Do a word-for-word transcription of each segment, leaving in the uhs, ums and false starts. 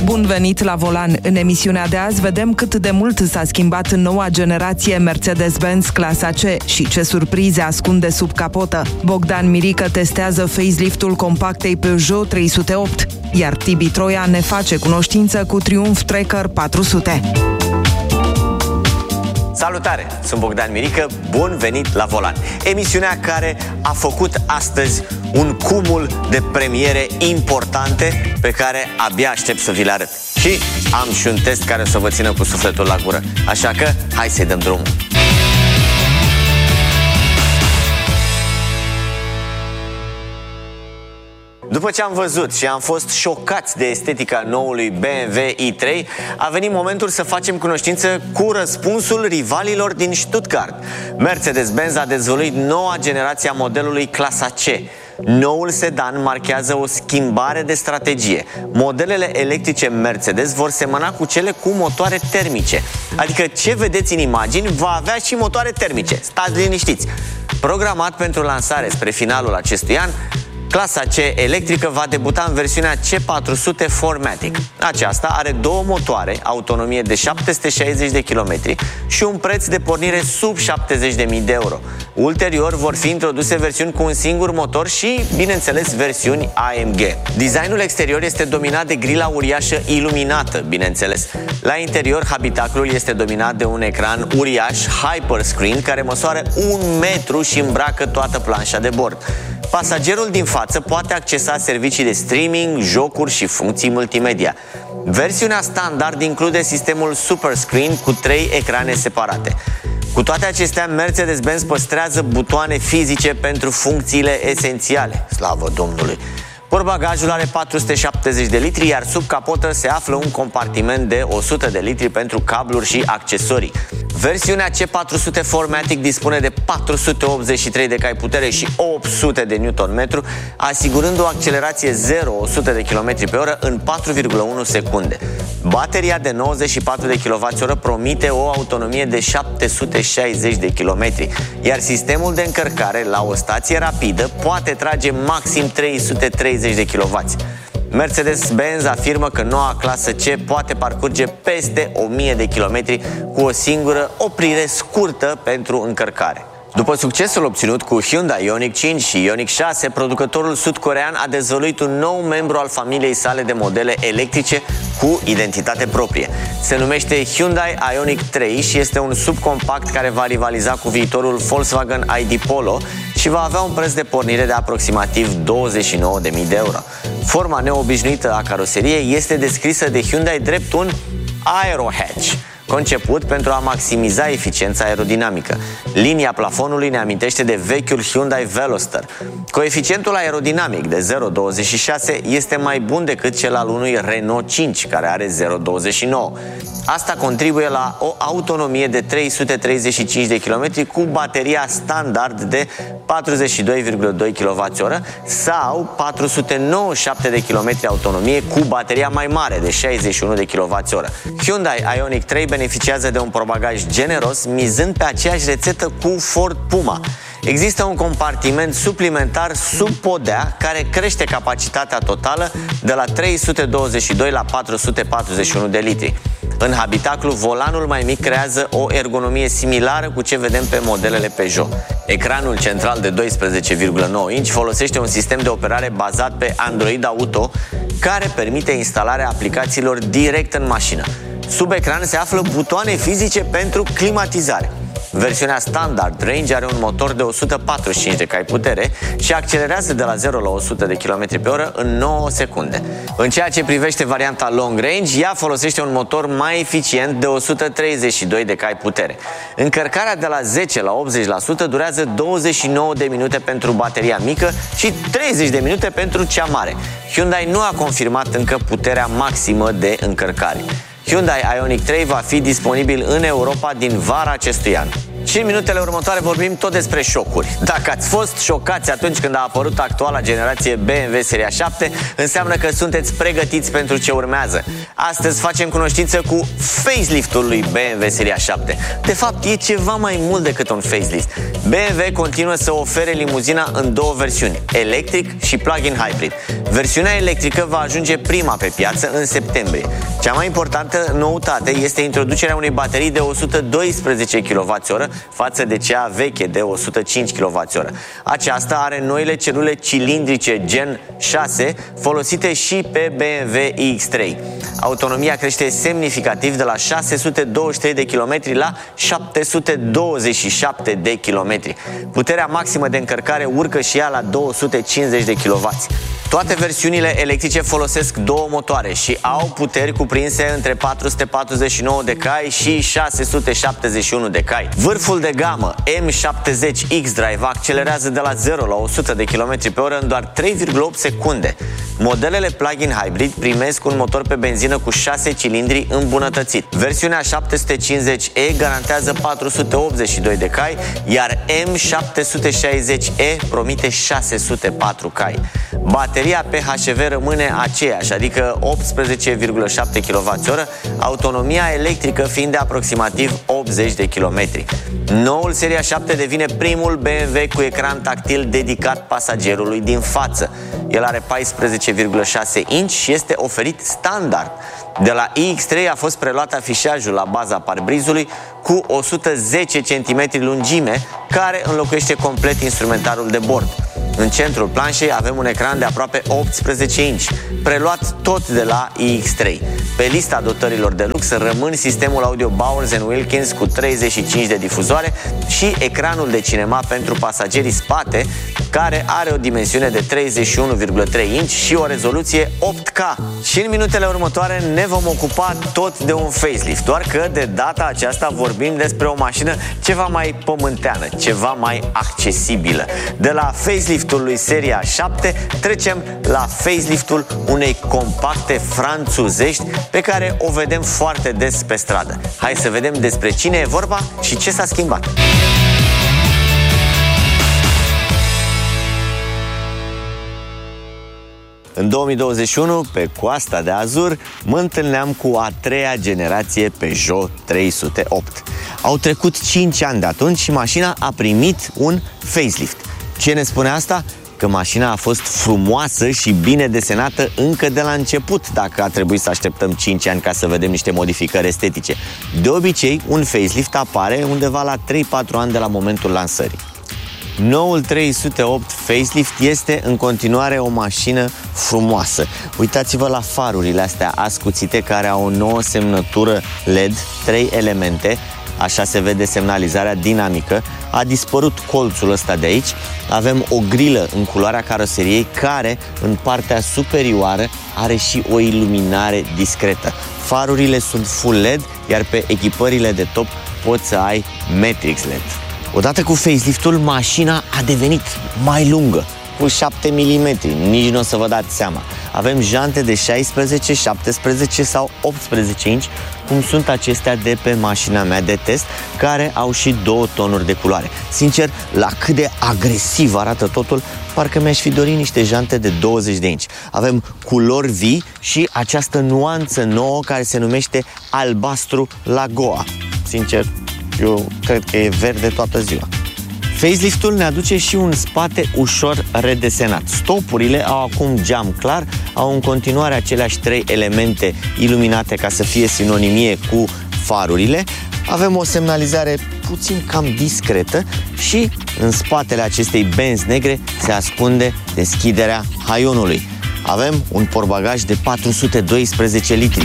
Bun venit la volan! În emisiunea de azi vedem cât de mult s-a schimbat noua generație Mercedes-Benz clasa C și ce surprize ascunde sub capotă. Bogdan Mirică testează faceliftul compactei Peugeot trei sute opt, iar Tibi Troia ne face cunoștință cu Triumph Tracker patru sute. Salutare! Sunt Bogdan Mirică, bun venit la volan! Emisiunea care a făcut astăzi un cumul de premiere importante pe care abia aștept să vi le arăt. Și am și un test care o să vă țină cu sufletul la gură. Așa că, hai să-i dăm drumul! După ce am văzut și am fost șocați de estetica noului B M W i trei, a venit momentul să facem cunoștință cu răspunsul rivalilor din Stuttgart. Mercedes-Benz a dezvăluit noua generație a modelului clasa C. Noul sedan marchează o schimbare de strategie. Modelele electrice Mercedes vor semăna cu cele cu motoare termice. Adică ce vedeți în imagini va avea și motoare termice. Stați liniștiți! Programat pentru lansare spre finalul acestui an, clasa C electrică va debuta în versiunea C patru sute four matic. Aceasta are două motoare, autonomie de șapte sute șaizeci de kilometri și un preț de pornire sub șaptezeci de mii de euro. Ulterior vor fi introduse versiuni cu un singur motor și, bineînțeles, versiuni A M G. Designul exterior este dominat de grila uriașă iluminată, bineînțeles. La interior, habitaclul este dominat de un ecran uriaș Hyperscreen care măsoară un metru și îmbracă toată planșa de bord. Pasagerul din față poate accesa servicii de streaming, jocuri și funcții multimedia. Versiunea standard include sistemul Superscreen cu trei ecrane separate. Cu toate acestea, Mercedes-Benz păstrează butoane fizice pentru funcțiile esențiale. Slavă Domnului! Portbagajul are patru sute șaptezeci de litri, iar sub capotă se află un compartiment de o sută de litri pentru cabluri și accesorii. Versiunea C patru sute four matic dispune de patru sute optzeci și trei de cai putere și opt sute de newton metru, asigurând o accelerație zero la o sută de kilometri pe oră în patru virgulă unu secunde. Bateria de nouăzeci și patru de kilowați-oră promite o autonomie de șapte sute șaizeci de kilometri, iar sistemul de încărcare la o stație rapidă poate trage maxim trei sute treizeci de kilowați. Mercedes-Benz afirmă că noua clasă C poate parcurge peste o mie de kilometri cu o singură oprire scurtă pentru încărcare. După succesul obținut cu Hyundai Ioniq cinci și Ioniq șase, producătorul sud-corean a dezvăluit un nou membru al familiei sale de modele electrice cu identitate proprie. Se numește Hyundai Ioniq trei și este un subcompact care va rivaliza cu viitorul Volkswagen I D Polo și va avea un preț de pornire de aproximativ douăzeci și nouă de mii de euro. Forma neobișnuită a caroseriei este descrisă de Hyundai drept un aerohatch, conceput pentru a maximiza eficiența aerodinamică. Linia plafonului ne amintește de vechiul Hyundai Veloster. Coeficientul aerodinamic de zero virgulă douăzeci și șase este mai bun decât cel al unui Renault cinci, care are zero virgulă douăzeci și nouă. Asta contribuie la o autonomie de trei sute treizeci și cinci de kilometri cu bateria standard de patruzeci și doi virgulă doi kilowați-oră sau patru sute nouăzeci și șapte de kilometri autonomie cu bateria mai mare de șaizeci și unu de kilowați-oră. Hyundai Ioniq trei beneficiază de un portbagaj generos, mizând pe aceeași rețetă cu Ford Puma. Există un compartiment suplimentar sub podea care crește capacitatea totală de la trei sute douăzeci și doi la patru sute patruzeci și unu de litri. În habitaclu, volanul mai mic creează o ergonomie similară cu ce vedem pe modelele Peugeot. Ecranul central de doisprezece virgulă nouă inci folosește un sistem de operare bazat pe Android Auto, care permite instalarea aplicațiilor direct în mașină. Sub ecran se află butoane fizice pentru climatizare. Versiunea Standard Range are un motor de o sută patruzeci și cinci de cai putere și accelerează de la zero la o sută de kilometri pe oră în nouă secunde. În ceea ce privește varianta Long Range, ea folosește un motor mai eficient de o sută treizeci și doi de cai putere. Încărcarea de la zece la optzeci la sută durează douăzeci și nouă de minute pentru bateria mică și treizeci de minute pentru cea mare. Hyundai nu a confirmat încă puterea maximă de încărcare. Hyundai Ioniq trei va fi disponibil în Europa din vara acestui an. Și în minutele următoare vorbim tot despre șocuri. Dacă ați fost șocați atunci când a apărut actuala generație B M W Seria șapte, înseamnă că sunteți pregătiți pentru ce urmează. Astăzi facem cunoștință cu faceliftul lui B M W Seria șapte. De fapt, e ceva mai mult decât un facelift. B M W continuă să ofere limuzina în două versiuni, electric și plug-in hybrid. Versiunea electrică va ajunge prima pe piață în septembrie. Cea mai importantă noutate este introducerea unei baterii de o sută doisprezece kilowatts-oră față de cea veche de o sută cinci kilowatts-oră. Aceasta are noile celule cilindrice Gen șase folosite și pe B M W iX trei. Autonomia crește semnificativ de la șase sute douăzeci și trei de kilometri la șapte sute douăzeci și șapte de kilometri. Puterea maximă de încărcare urcă și ea la două sute cincizeci de kilowatts. Toate versiunile electrice folosesc două motoare și au puteri cuprinse între patru sute patruzeci și nouă de cai și șase sute șaptezeci și unu de cai. Vârful de gamă M șaptezeci X-Drive accelerează de la zero la o sută de kilometri pe oră în doar trei virgulă opt secunde. Modelele plug-in hybrid primesc un motor pe benzină cu șase cilindri îmbunătățit. Versiunea șapte sute cincizeci E garantează patru sute optzeci și doi de cai, iar M șapte sute șaizeci E promite șase sute patru cai. Bateria P H V rămâne aceeași, adică optsprezece virgulă șapte kilowatts-oră, autonomia electrică fiind de aproximativ optzeci de kilometri. Noul Seria șapte devine primul B M W cu ecran tactil dedicat pasagerului din față. El are paisprezece virgulă șase inci și este oferit standard. De la iX trei a fost preluat afișajul la baza parbrizului cu o sută zece centimetri lungime, care înlocuiește complet instrumentarul de bord. În centrul planșei avem un ecran de aproape optsprezece inci, preluat tot de la iX trei. Pe lista dotărilor de lux rămân sistemul audio Bowers and Wilkins cu treizeci și cinci de difuzoare și ecranul de cinema pentru pasagerii spate, care are o dimensiune de treizeci și unu virgulă trei inci și o rezoluție opt K. Și în minutele următoare ne vom ocupa tot de un facelift, doar că de data aceasta vorbim despre o mașină ceva mai pământeană, ceva mai accesibilă. De la faceliftul lui Seria șapte trecem la faceliftul unei compacte franțuzești pe care o vedem foarte des pe stradă. Hai să vedem despre cine e vorba și ce s-a schimbat. În două mii douăzeci și unu, pe Coasta de Azur, mă întâlneam cu a treia generație Peugeot trei sute opt. Au trecut cinci ani de atunci și mașina a primit un facelift. Ce ne spune asta? Că mașina a fost frumoasă și bine desenată încă de la început, dacă a trebuit să așteptăm cinci ani ca să vedem niște modificări estetice. De obicei, un facelift apare undeva la trei patru ani de la momentul lansării. Noul trei sute opt facelift este în continuare o mașină frumoasă. Uitați-vă la farurile astea ascuțite care au o nouă semnătură L E D, trei elemente, așa se vede semnalizarea dinamică. A dispărut colțul ăsta de aici. Avem o grilă în culoarea caroseriei care în partea superioară are și o iluminare discretă. Farurile sunt full L E D, iar pe echipările de top poți să ai Matrix L E D. Odată cu faceliftul, mașina a devenit mai lungă, cu șapte milimetri, nici nu o să vă dați seama. Avem jante de șaisprezece, șaptesprezece sau optsprezece inci, cum sunt acestea de pe mașina mea de test, care au și două tonuri de culoare. Sincer, la cât de agresiv arată totul, parcă mi-aș fi dorit niște jante de douăzeci de inci. Avem culori vii și această nuanță nouă care se numește albastru Lagoa. Sincer, eu cred că e verde toată ziua. Faceliftul ne aduce și un spate ușor redesenat. Stopurile au acum geam clar, au în continuare aceleași trei elemente iluminate ca să fie sinonimie cu farurile. Avem o semnalizare puțin cam discretă și în spatele acestei benzi negre se ascunde deschiderea haionului. Avem un portbagaj de patru sute doisprezece litri.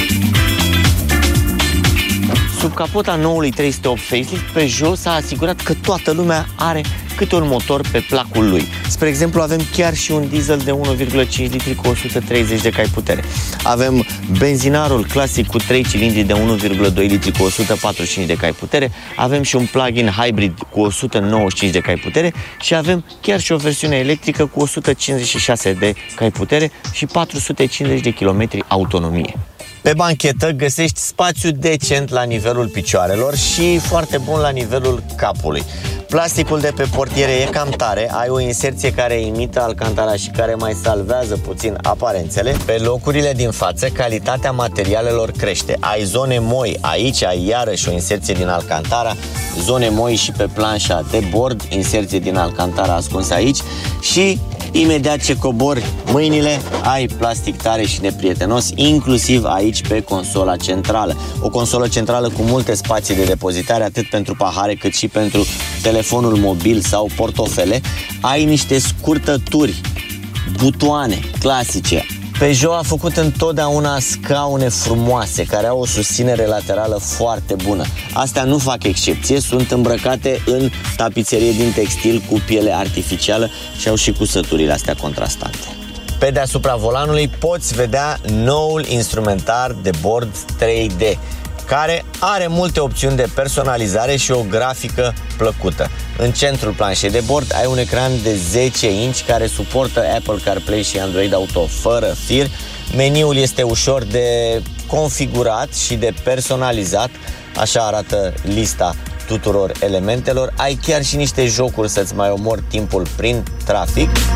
Sub capota noului trei sute opt facelift, Peugeot s-a asigurat că toată lumea are câte un motor pe placul lui. Spre exemplu, avem chiar și un diesel de unu virgulă cinci litri cu o sută treizeci de cai putere. Avem benzinarul clasic cu trei cilindri de unu virgulă doi litri cu o sută patruzeci și cinci de cai putere. Avem și un plug-in hybrid cu o sută nouăzeci și cinci de cai putere și avem chiar și o versiune electrică cu o sută cincizeci și șase de cai putere și patru sute cincizeci de kilometri autonomie. P Pe banchetă găsești spațiu decent la nivelul picioarelor și foarte bun la nivelul capului. Plasticul de pe portiere e cam tare, ai o inserție care imită alcantara și care mai salvează puțin aparențele. Pe locurile din față, calitatea materialelor crește. Ai zone moi, aici ai iarăși o inserție din alcantara, zone moi și pe planșa de bord, inserție din alcantara ascunsă aici și imediat ce cobori mâinile, ai plastic tare și neprietenos, inclusiv aici pe consola centrală. O consolă centrală cu multe spații de depozitare, atât pentru pahare cât și pentru telefonul mobil sau portofele. Ai niște scurtături, butoane clasice. Peugeot a făcut întotdeauna scaune frumoase, care au o susținere laterală foarte bună. Astea nu fac excepție, sunt îmbrăcate în tapiserie din textil cu piele artificială și au și cusăturile astea contrastante. Pe deasupra volanului poți vedea noul instrumentar de bord trei D, care are multe opțiuni de personalizare și o grafică plăcută. În centrul planșei de bord ai un ecran de zece inci care suportă Apple CarPlay și Android Auto fără fir. Meniul este ușor de configurat și de personalizat, așa arată lista tuturor elementelor. Ai chiar și niște jocuri să-ți mai omori timpul prin trafic.